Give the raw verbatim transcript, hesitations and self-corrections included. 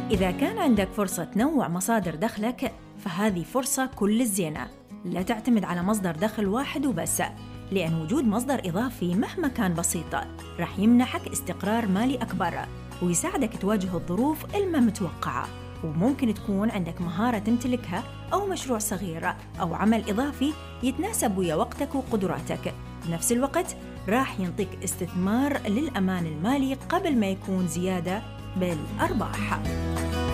إذا كان عندك فرصة تنوع مصادر دخلك فهذه فرصة كل الزينة. لا تعتمد على مصدر دخل واحد وبس، لأن وجود مصدر إضافي مهما كان بسيط راح يمنحك استقرار مالي أكبر ويساعدك تواجه الظروف الما متوقعة. وممكن تكون عندك مهارة تمتلكها أو مشروع صغير أو عمل إضافي يتناسب ويا وقتك وقدراتك. بنفس الوقت راح ينطيك استثمار للأمان المالي قبل ما يكون زيادة بالأرباح.